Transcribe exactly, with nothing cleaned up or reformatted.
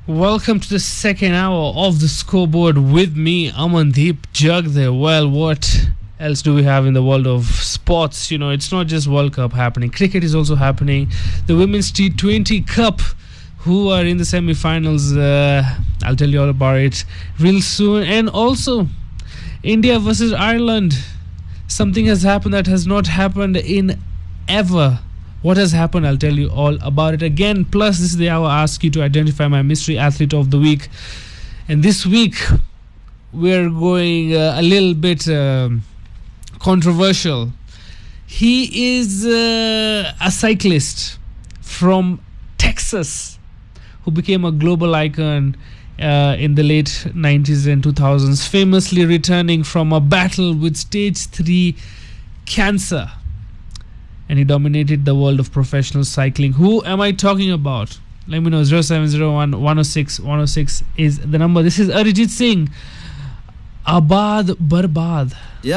Welcome to the second hour of the scoreboard with me, Amandeep Jagdev. Well, what else do we have in the world of sports? You know, it's not just World Cup happening. Cricket is also happening. The Women's T twenty Cup, who are in the semi-finals. Uh, I'll tell you all about it real soon. And also, India versus Ireland. Something has happened that has not happened in ever. What has happened? I'll tell you all about it again. Plus, this is the hour I ask you to identify my mystery athlete of the week. And this week, we're going uh, a little bit uh, controversial. He is uh, a cyclist from Texas who became a global icon uh, in the late nineties and two thousands, famously returning from a battle with stage three cancer. And he dominated the world of professional cycling. Who am I talking about? Let me know. zero seven zero one, one oh six, one oh six is the number. This is Arijit Singh. Abad Barbad. Yeah.